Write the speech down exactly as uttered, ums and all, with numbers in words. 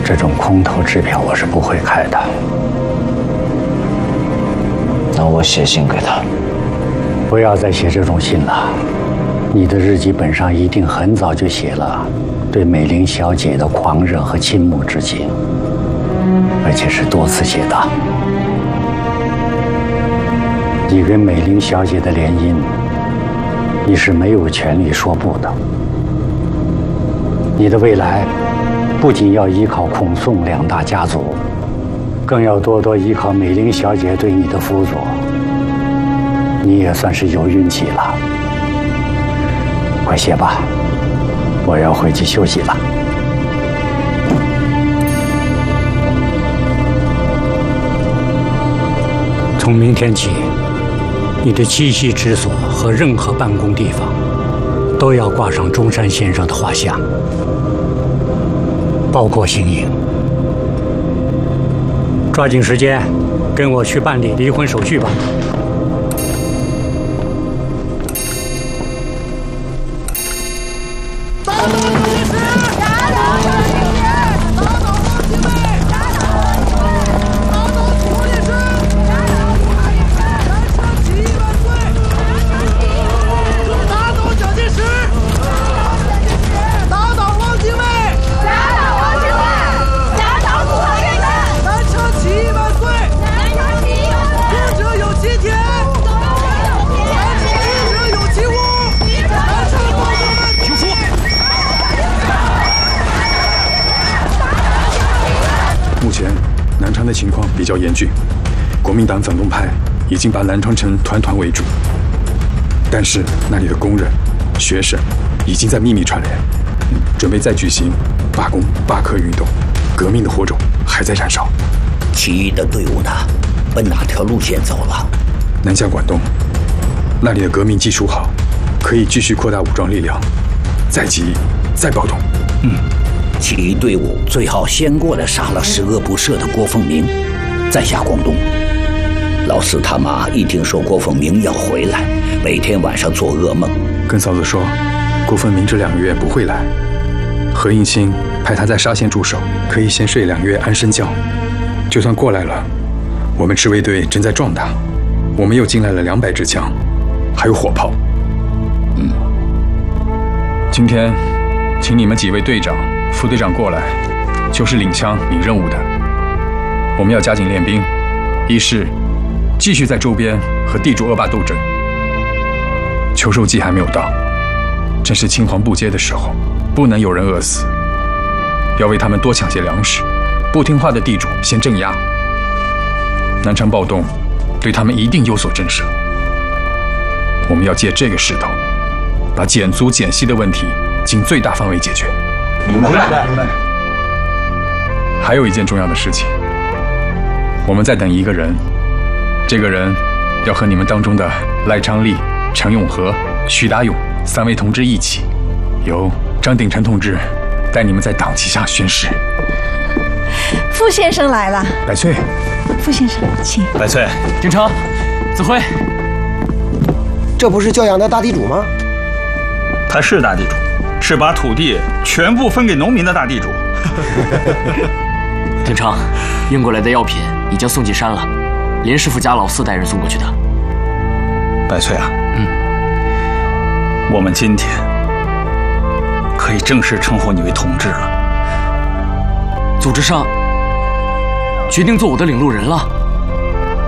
这种空头支票我是不会开的。 那我写信给他。 不要再写这种信了，你的日记本上一定很早就写了对美玲小姐的狂热和倾慕之情，而且是多次写的。你跟美玲小姐的联姻，你是没有权利说不的。你的未来不仅要依靠孔宋两大家族，更要多多依靠美玲小姐对你的辅佐。你也算是有运气了。快写吧，我要回去休息了。从明天起，你的栖息之所和任何办公地方都要挂上中山先生的画像，包括行营。抓紧时间，跟我去办理离婚手续吧。 的情况比较严峻，国民党反动派已经把南昌城团团围住，但是那里的工人、学生已经在秘密串联，准备再举行罢工、罢课运动，革命的火种还在燃烧。 起义的队伍呢，奔哪条路线走了？ 南下广东，那里的革命基础好，可以继续扩大武装力量，再起义，再暴动。 嗯。起义队伍最好先过来杀了十恶不赦的郭凤鸣，再下广东。老四他妈一听说郭凤鸣要回来，每天晚上做噩梦。 跟嫂子说，郭凤鸣这两个月不会来。何应钦派他在沙县驻守，可以先睡两个月安身觉。就算过来了，我们赤卫队正在壮大，我们又进来了两百支枪，还有火炮。 嗯， 今天，请你们几位队长、副队长过来，就是领枪领任务的。我们要加紧练兵，一是继续在周边和地主恶霸斗争。秋收季还没有到，正是青黄不接的时候，不能有人饿死，要为他们多抢些粮食。不听话的地主先镇压，南昌暴动对他们一定有所震慑。我们要借这个势头，把减租减息的问题尽最大范围解决。 明白，明白。 还有一件重要的事情，我们在等一个人，这个人要和你们当中的赖昌利、陈永和、徐达勇三位同志一起，由张鼎臣同志带你们在党旗下宣誓。 傅先生来了。 百翠， 傅先生，请。 百翠， 丁成，子辉， 这不是教养的大地主吗？ 他是大地主，是把土地全部分给农民的大地主。 丁成，运过来的药品已经送进山了，林师傅家老四带人送过去的。 百翠啊， 嗯， 我们今天可以正式称呼你为同志了。 组织上决定做我的领路人了。